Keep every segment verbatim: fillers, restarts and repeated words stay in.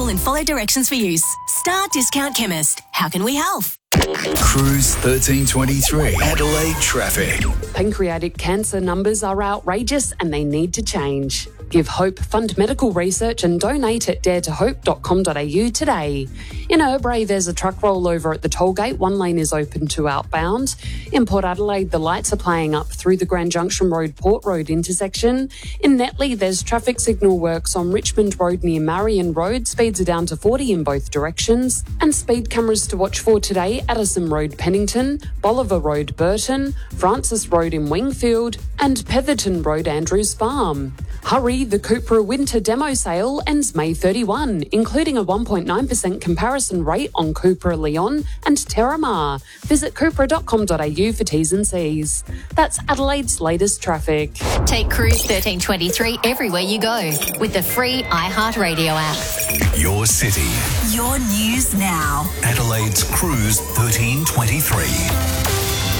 call and follow directions for use. Star Discount Chemist. How can we help? Cruise thirteen twenty-three. Adelaide traffic. Pancreatic cancer numbers are outrageous and they need to change. Give hope, fund medical research and donate at dare to hope dot com dot a u today. In Erbray, there's a truck rollover at the tollgate. One lane is open to outbound. In Port Adelaide, the lights are playing up through the Grand Junction Road Port Road intersection. In Netley, there's traffic signal works on Richmond Road near Marion Road. Speeds are down to forty in both directions. And speed cameras to watch for today: Addison Road, Pennington, Bolivar Road, Burton, Francis Road in Wingfield, and Petherton Road, Andrews Farm. Hurry, the Cupra winter demo sale ends May thirty-first, including a one point nine percent comparison rate on Cupra Leon and Terramar. Visit cupra dot com dot a u for T's and C's. That's Adelaide's latest traffic. Take Cruise thirteen twenty-three everywhere you go with the free iHeartRadio app. Your city. Your news now. Adelaide's Cruise thirteen twenty-three.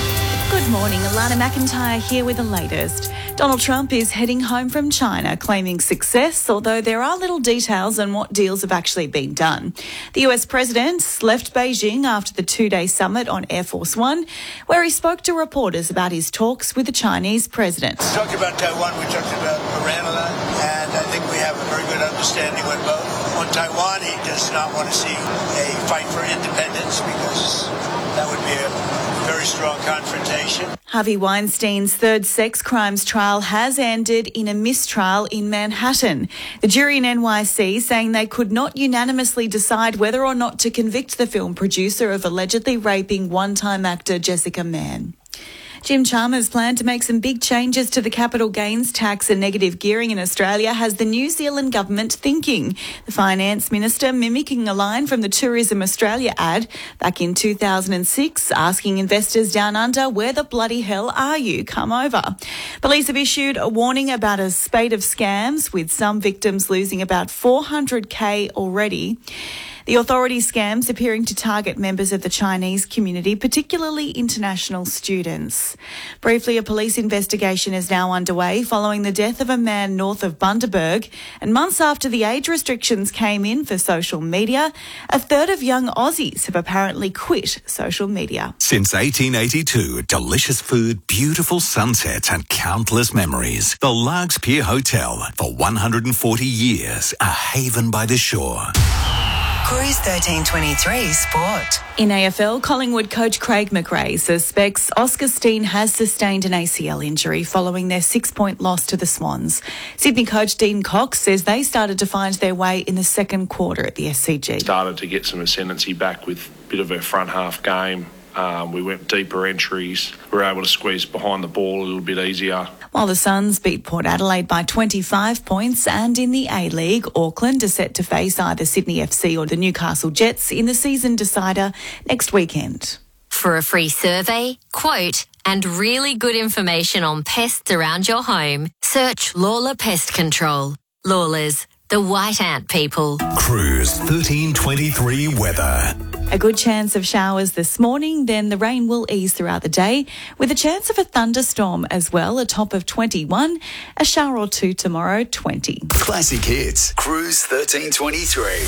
Good morning, Alana McIntyre here with the latest. Donald Trump is heading home from China claiming success, although there are little details on what deals have actually been done. The U S president left Beijing after the two-day summit on Air Force One, where he spoke to reporters about his talks with the Chinese president. We talked about Taiwan, we talked about Iran a lot, and I think we have a very good understanding with both. On Taiwan, he does not want to see a fight for independence because that would be a very strong confrontation. Harvey Weinstein's third sex crimes trial has ended in a mistrial in Manhattan. The jury in N Y C saying they could not unanimously decide whether or not to convict the film producer of allegedly raping one-time actor Jessica Mann. Jim Chalmers planned to make some big changes to the capital gains tax and negative gearing in Australia has the New Zealand government thinking. The finance minister mimicking a line from the Tourism Australia ad back in two thousand six, asking investors down under, where the bloody hell are you? Come over. Police have issued a warning about a spate of scams, with some victims losing about four hundred K already. The authorities' scams appearing to target members of the Chinese community, particularly international students. Briefly, a police investigation is now underway following the death of a man north of Bundaberg. And months after the age restrictions came in for social media, a third of young Aussies have apparently quit social media. Since eighteen eighty-two, delicious food, beautiful sunsets and countless memories. The Largs Pier Hotel, for one hundred forty years, a haven by the shore. Cruise thirteen twenty-three Sport. In A F L, Collingwood coach Craig McRae suspects Oscar Steen has sustained an A C L injury following their six-point loss to the Swans. Sydney coach Dean Cox says they started to find their way in the second quarter at the S C G. Started to get some ascendancy back with a bit of a front half game. Um, we went deeper entries. We were able to squeeze behind the ball a little bit easier. While the Suns beat Port Adelaide by twenty-five points, and in the A-League, Auckland are set to face either Sydney F C or the Newcastle Jets in the season decider next weekend. For a free survey, quote, and really good information on pests around your home, search Lawler Pest Control. Lawlers, the white ant people. Cruise thirteen twenty-three weather. A good chance of showers this morning, then the rain will ease throughout the day, with a chance of a thunderstorm as well, a top of twenty-one, a shower or two tomorrow, twenty. Classic hits. Cruise thirteen twenty-three.